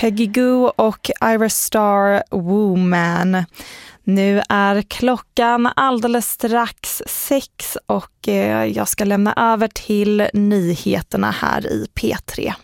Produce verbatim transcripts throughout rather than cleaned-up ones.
Peggy Gou och Iris Star, Woman. Nu är klockan alldeles strax sex och jag ska lämna över till nyheterna här i P tre.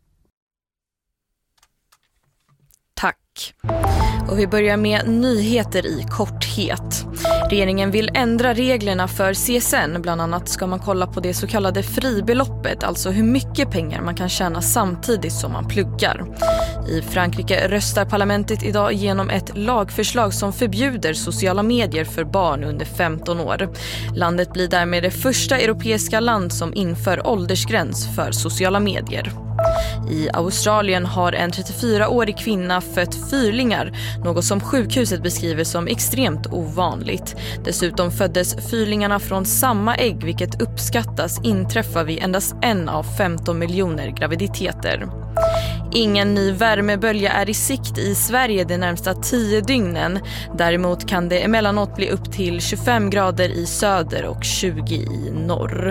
Tack. Och vi börjar med nyheter i korthet. Regeringen vill ändra reglerna för C S N. Bland annat ska man kolla på det så kallade fribeloppet, alltså hur mycket pengar man kan tjäna samtidigt som man pluggar. I Frankrike röstar parlamentet idag igenom ett lagförslag som förbjuder sociala medier för barn under femton år. Landet blir därmed det första europeiska land som inför åldersgräns för sociala medier. I Australien har en trettiofyraårig kvinna fött fyrlingar, något som sjukhuset beskriver som extremt ovanligt. Dessutom föddes fyrlingarna från samma ägg, vilket uppskattas inträffa vid endast en av femton miljoner graviditeter. Ingen ny värmebölja är i sikt i Sverige de närmsta tio dygnen. Däremot kan det emellanåt bli upp till tjugofem grader i söder och tjugo i norr.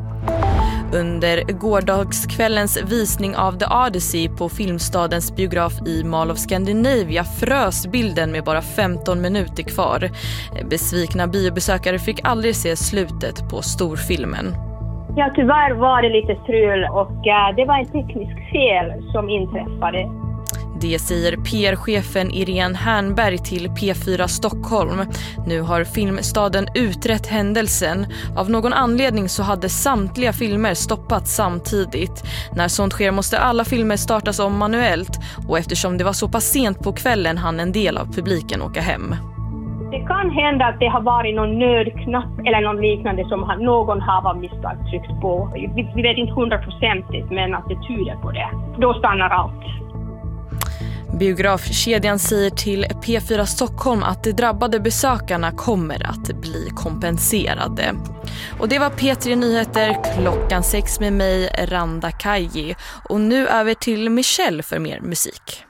Under gårdagskvällens visning av The Odyssey på Filmstadens biograf i Mall of Scandinavia frös bilden med bara femton minuter kvar. Besvikna biobesökare fick aldrig se slutet på storfilmen. Ja, tyvärr var det lite strul och uh, det var en teknisk fel som inträffade. Det säger P R-chefen Irene Hernberg till P fyra Stockholm. Nu har Filmstaden utrett händelsen. Av någon anledning så hade samtliga filmer stoppats samtidigt. När sånt sker måste alla filmer startas om manuellt, och eftersom det var så pass sent på kvällen hann en del av publiken åka hem. Det kan hända att det har varit någon nödknapp eller någon liknande som någon har av misstag tryckt på. Vi, vi vet inte hundraprocentigt, men att det tyder på det. Då stannar allt. Biografkedjan säger till P fyra Stockholm att de drabbade besökarna kommer att bli kompenserade. Och det var P tre Nyheter klockan sex med mig, Randa Kaji. Och nu över till Michelle för mer musik.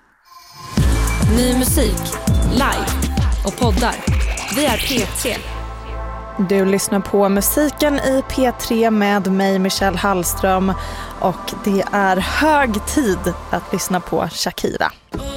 Ny musik, live och poddar. Vi är P tre. Du lyssnar på musiken i P tre med mig, Michelle Hallström. Och det är hög tid att lyssna på Shakira.